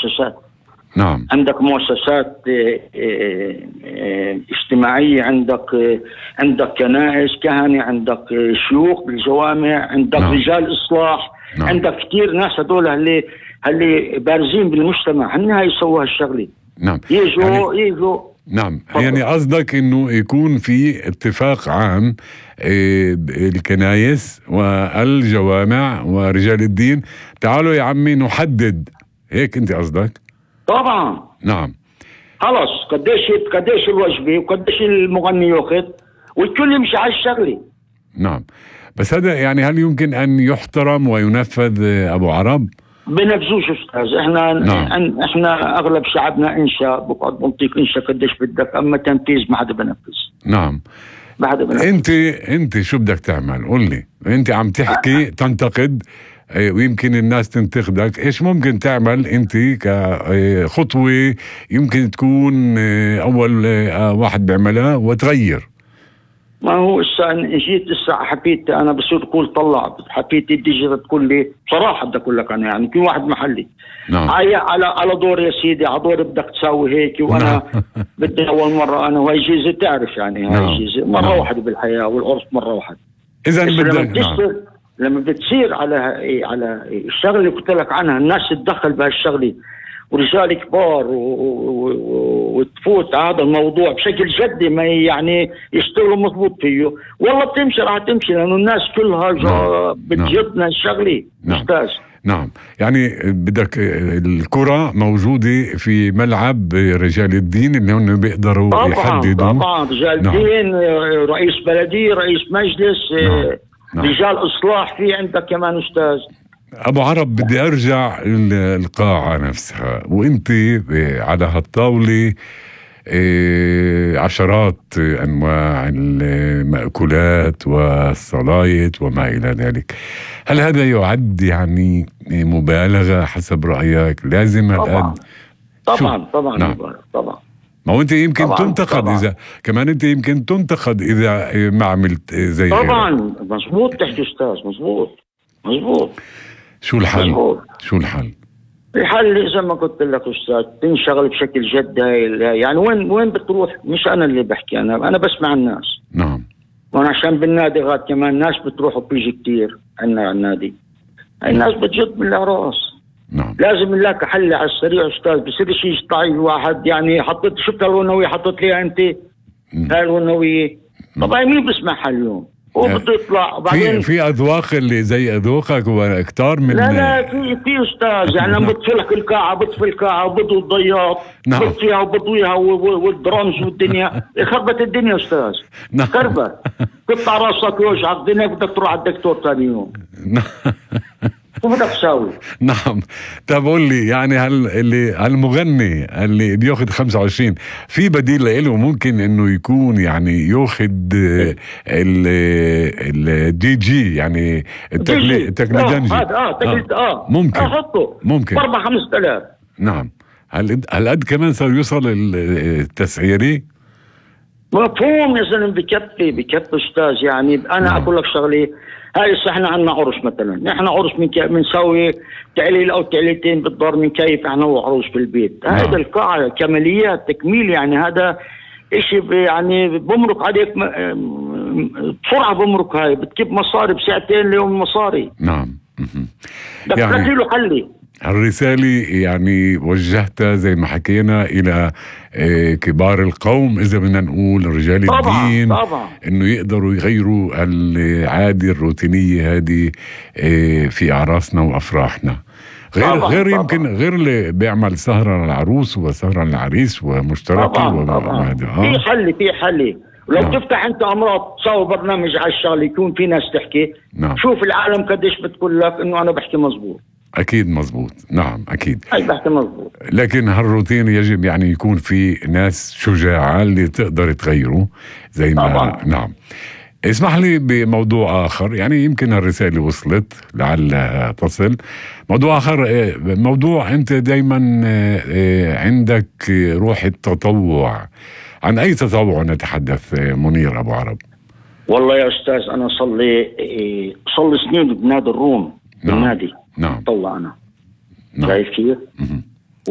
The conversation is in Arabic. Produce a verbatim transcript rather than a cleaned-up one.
مؤسسات. نعم. عندك مؤسسات اجتماعية، عندك عندك كنائس، كهنة، عندك شيوخ بالجوامع، عندك نعم. رجال إصلاح. نعم. عندك كتير ناس هدول اللي اللي بارزين بالمجتمع، هن هاي يسووا هالشغلة. نعم. يجوا يعني يجوا نعم فضل. يعني قصدك انه يكون في اتفاق عام، الكنائس والجوامع ورجال الدين، تعالوا يا عمي نحدد، هيك انت قصدك؟ طبعا. نعم. خلص قديش قديش الوجبه وقديش المغني ياخذ، والكل يمشي على الشغله. نعم. بس هذا يعني هل يمكن ان يحترم وينفذ ابو عرب؟ بنفذوش استاذ. احنا نعم. احنا اغلب شعبنا انشا، بقعد بنطيك انشا قديش بدك، اما تنفيذ ما حدا بنفذ. نعم. ما حدا بنفذ. انت انت شو بدك تعمل؟ قل لي. انت عم تحكي أه. تنتقد ويمكن الناس تنتقدك، ايش ممكن تعمل انت كخطوة يمكن تكون اول واحد بيعملها وتغير؟ ما هو الساعة جيت الساعة حبيت انا بصير اقول طلع، حبيت الديجيتال تقول لي بصراحة بدي اقول لك انا يعني في واحد محلي. نعم. على على على دور يا سيدي، على دور بدك تساوي هيك، وانا بدي اول مرة انا وهي جيزة تعرف يعني هاي نعم. جيزة مرة نعم. واحدة بالحياة، والعرس مرة واحدة. اذا بدك نعم. لما بتصير على على الشغله اللي قلت لك عنها، الناس تتدخل بهالشغله ورجال كبار وتفوت هذا الموضوع بشكل جدي، ما يعني يشتغلوا مضبوط فيه، والله بتمشي راح تمشي، لانه الناس كلها نعم. بتجدنا الشغله. نعم. استاذ نعم. يعني بدك الكرة موجودة في ملعب رجال الدين اللي هم بيقدروا طبعاً يحددوا. طبعا رجال نعم. الدين، رئيس بلدية، رئيس مجلس، نعم. نعم. رجال إصلاح، في عندك كمان أستاذ. أبو عرب بدي أرجع القاعة نفسها، وإنت على هالطاولة عشرات أنواع المأكولات والصلايت وما إلى ذلك، هل هذا يعد يعني مبالغة حسب رأيك؟ لازم طبعا طبعا طبعا نعم. طبعا. ما هو انت يمكن طبعاً تنتقد طبعاً. اذا كمان انت يمكن تنتقد اذا ما عملت زي طبعا غيرك. مزبوط تحكي استاذ، مزبوط مزبوط. شو الحل؟ مزبوط. شو الحل؟ الحل زي ما قلت لك استاذ، تنشغل بشكل جد. هاي يعني وين وين بتروح؟ مش انا اللي بحكي، انا انا بسمع الناس. نعم. وانا عشان بالنادي غاد كمان ناس بتروح وبيجي كثير عنا على النادي، هاي الناس بتجد من الاعراس. نعم. لازم نلاقي حل على السريع استاذ، بصير شيء يطلع واحد يعني حطيت شفت الونوية حطيت ليها انت هاي الونوية، طبعا مين بسمعها اليوم؟ هو بده يطلع وبعدين في في اذواق اللي زي اذواقك واكثر من لا لا في في استاذ يعني لما بطفي لك القاعه بطفي القاعه وبدو الضياط نعم. بطفيها وبضويها والدرامز والدنيا خربت الدنيا استاذ. نعم. خربت تطلع راسك يوجعك الدنيا، بدك تروح على الدكتور ثاني يوم. شو بدك تساوي؟ نعم. طب قول لي يعني هل اللي هالمغني اللي بياخذ خمسة وعشرين في بديل له؟ ممكن انه يكون يعني ياخذ الدي جي يعني التكنيدنجي. اه اه تكنيد اه ممكن احطه ممكن أربعة خمسة آلاف. نعم. هل هل قد كمان صار يوصل التسعيري؟ مفهوم يا زلمه، بكفي بكفي استاذ. يعني انا نعم. اقول لك شغله، هاي احنا عندنا عرس مثلا، نحن عرس من بنسوي تعليل او تعليلتين بالدار من كيف احنا وعروس في البيت. نعم. هذا القاعه كماليات تكميل، يعني هذا اشي يعني بمرق عليك بسرعه، بمرق هاي بتجيب مصاري بساعتين ليوم مصاري. نعم. بدك يعني له حلي. الرسالة يعني وجهتها زي ما حكينا إلى كبار القوم، إذا بدنا نقول رجال طبعًا الدين، طبعًا. إنه يقدروا يغيروا العادة الروتينية هذه في أعراسنا وأفراحنا. غير طبعًا غير طبعًا. يمكن غير اللي بيعمل سهرة للعروس وسهرة للعريس ومشتركة وما في حل في حل. لو نعم. تفتح انت امراض تسوي برنامج على الشغله يكون في ناس تحكي. نعم. شوف العالم قديش بتقول لك انه انا بحكي مزبوط. اكيد مزبوط. نعم اكيد. اي بحكي مزبوط. لكن هالروتين يجب يعني يكون في ناس شجاعه اللي تقدر تغيره زي ما طبعا. نعم. اسمح لي بموضوع اخر، يعني يمكن الرساله وصلت لعلها تصل. موضوع اخر، موضوع انت دايما عندك روح التطوع. عن أي تطوع نتحدث منير أبو عرب؟ والله يا أستاذ أنا صلي صلي سنين بنادي الروم. نعم. بالنادي نعم. طلع أنا نعم. شايف كيف؟